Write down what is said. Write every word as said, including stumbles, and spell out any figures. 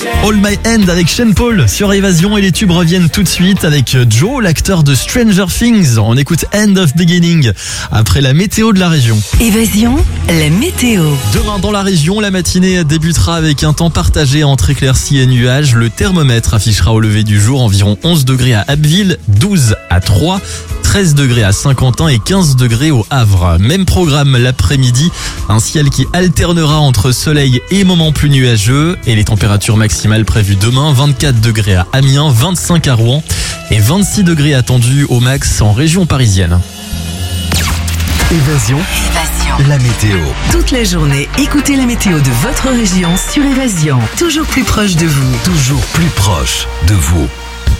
All My Hand avec Sean Paul sur Évasion et les tubes reviennent tout de suite avec Joe, l'acteur de Stranger Things. On écoute End of Beginning après la météo de la région. Évasion, la météo. Demain dans la région, la matinée débutera avec un temps partagé entre éclaircies et nuages. Le thermomètre affichera au lever du jour environ onze degrés à Abbeville, douze à Troyes, treize degrés à Saint-Quentin et quinze degrés au Havre. Même programme l'après-midi, un ciel qui alternera entre soleil et moments plus nuageux et les températures maximales prévues demain, vingt-quatre degrés à Amiens, vingt-cinq à Rouen et vingt-six degrés attendus au max en région parisienne. Évasion, Évasion. la météo. Toute la journée, écoutez la météo de votre région sur Évasion. Toujours plus proche de vous. Toujours plus proche de vous.